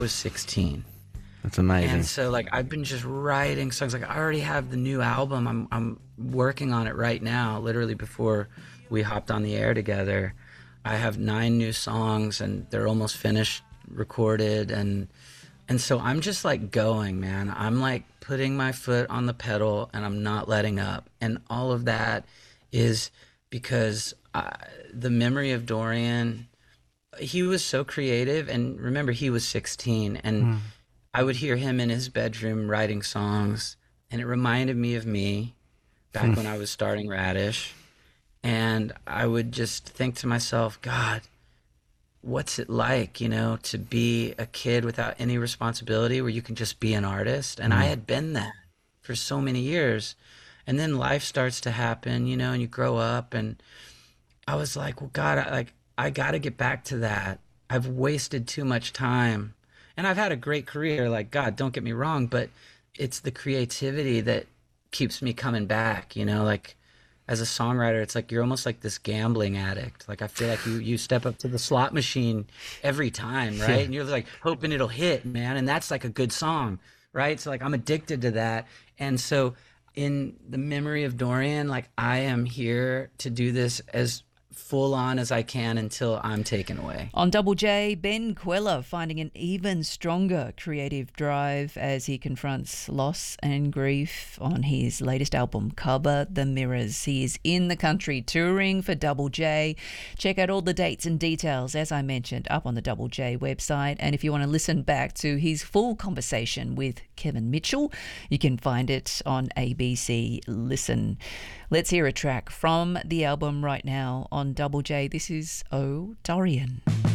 was 16. That's amazing. And so like I've been just writing songs. Like I already have the new album. I'm working on it right now, literally before we hopped on the air together. I have 9 new songs and they're almost finished, recorded, and so I'm just like going, man. I'm like putting my foot on the pedal and I'm not letting up. And all of that is because the memory of Dorian, he was so creative. And remember, he was 16 and I would hear him in his bedroom writing songs, and it reminded me of me back when I was starting Radish. And I would just think to myself, God, what's it like, to be a kid without any responsibility where you can just be an artist? And I had been that for so many years. And then life starts to happen, and you grow up. And I was like, well, God, I got to get back to that. I've wasted too much time. And I've had a great career, like, God, don't get me wrong, but it's the creativity that keeps me coming back, like as a songwriter, it's like you're almost like this gambling addict. Like I feel like you step up to the slot machine every time, right? And you're like hoping it'll hit, man. And that's like a good song, right? So like I'm addicted to that. And so in the memory of Dorian, like I am here to do this as full on as I can until I'm taken away. On Double J, Ben Queller finding an even stronger creative drive as he confronts loss and grief on his latest album, Cover the Mirrors. He is in the country touring for Double J. Check out all the dates and details, as I mentioned, up on the Double J website. And if you want to listen back to his full conversation with Kevin Mitchell, you can find it on ABC Listen. Let's hear a track from the album right now on Double J. This is Oh Dorian.